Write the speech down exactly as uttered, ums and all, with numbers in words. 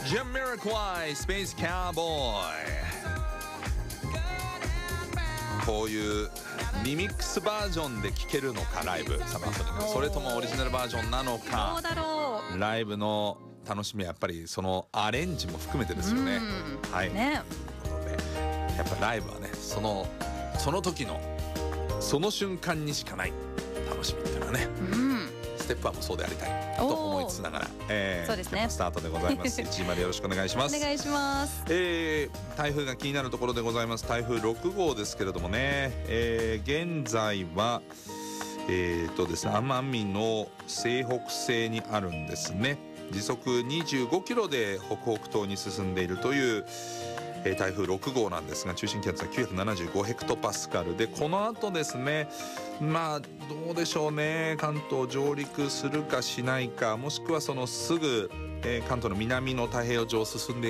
ジャミラクワイスペースカウボーイ。こういうリミックスバージョンで聴けるのかライブサマーソニック、それともオリジナルバージョンなのか、 どうだろう。 ライブの楽しみはやっぱりそのアレンジも含めてですよね。はいね、 ということでやっぱライブはね、そのその時のその瞬間にしかない楽しみっていうのはね、 うん、 ステップワンもそうでありたいと思いつつながら、えー、 そうですね、 今日もスタートでございます。いちじまでよろしくお願いします。 お願いします。 えー、台風が気になるところでございます。台風ろくごうですけれどもね、えー、現在はえーとですね、奄美の西北西にあるんですね。時速にじゅうごキロで北北東に進んでいるという、えー、台風ろくごうなんですが、中心気圧はきゅうひゃくななじゅうごヘクトパスカルで、この後ですね、まあどうでしょうね、関東上陸するかしないか、もしくはそのすぐ、えー、関東の南の太平洋上を進んで